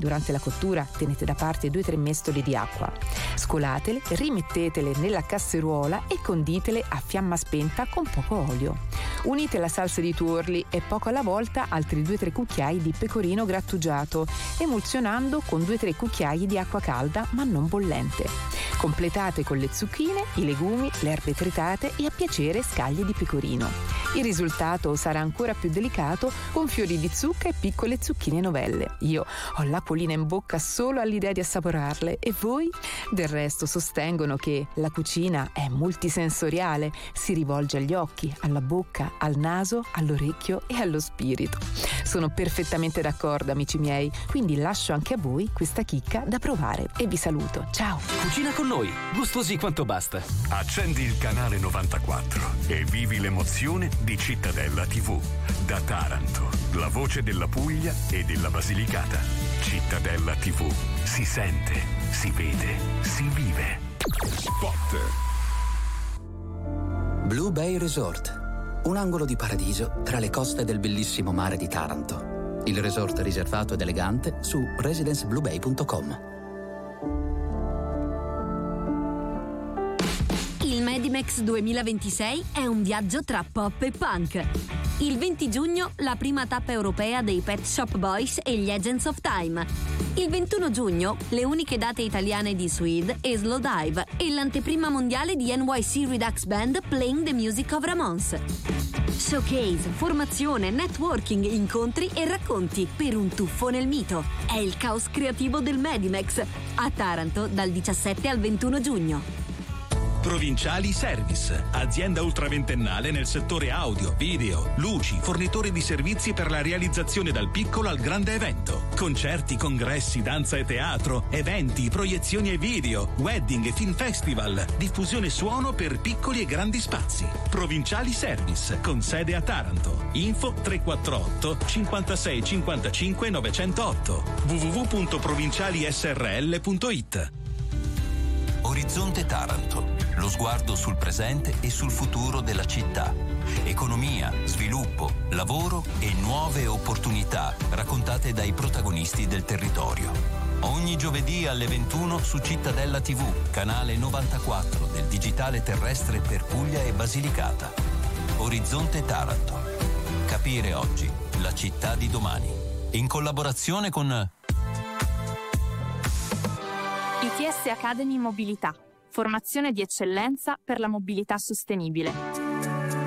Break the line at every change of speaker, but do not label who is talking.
Durante la cottura tenete da parte 2-3 mestoli di acqua. Scolatele, rimettetele nella casseruola e conditele a fiamma spenta con poco olio. Unite la salsa di tuorli e poco alla volta altri 2-3 cucchiai di pecorino grattugiato, emulsionando con 2-3 cucchiai di acqua calda ma non bollente. Completate con le zucchine, i legumi, le erbe tritate e a piacere scaglie di pecorino. Il risultato sarà ancora più delicato con fiori di zucca e piccole zucchine novelle. Io ho l'acquolina in bocca solo all'idea di assaporarle, e voi? Del resto sostengono che la cucina è multisensoriale, si rivolge agli occhi, alla bocca, al naso, all'orecchio e allo spirito. Sono perfettamente d'accordo, amici miei, quindi lascio anche a voi questa chicca da provare e vi saluto. Ciao!
Cucina con noi, gustosi quanto basta.
Accendi il canale 94 e vivi l'emozione di Cittadella TV. Da Taranto, la voce della Puglia e della Basilicata. Cittadella TV. Si sente, si vede, si vive. Spot.
Blue Bay Resort. Un angolo di paradiso tra le coste del bellissimo mare di Taranto. Il resort riservato ed elegante su residencebluebay.com.
Il Medimex 2026 è un viaggio tra pop e punk. Il 20 giugno la prima tappa europea dei Pet Shop Boys e gli Agents of Time. Il 21 giugno le uniche date italiane di Suede e Slowdive e l'anteprima mondiale di NYC Redux Band Playing the Music of Ramones. Showcase, formazione, networking, incontri e racconti per un tuffo nel mito. È il caos creativo del Medimex a Taranto dal 17 al 21 giugno.
Provinciali Service, azienda ultraventennale nel settore audio, video, luci, fornitore di servizi per la realizzazione dal piccolo al grande evento. Concerti, congressi, danza e teatro, eventi, proiezioni e video, wedding e film festival, diffusione suono per piccoli e grandi spazi. Provinciali Service, con sede a Taranto. Info 348 56 55 908 www.provincialisrl.it.
Orizzonte Taranto, lo sguardo sul presente e sul futuro della città. Economia, sviluppo, lavoro e nuove opportunità raccontate dai protagonisti del territorio. Ogni giovedì alle 21 su Cittadella TV, canale 94 del digitale terrestre per Puglia e Basilicata. Orizzonte Taranto. Capire oggi la città di domani. In collaborazione con
ITS Academy Mobilità, formazione di eccellenza per la mobilità sostenibile.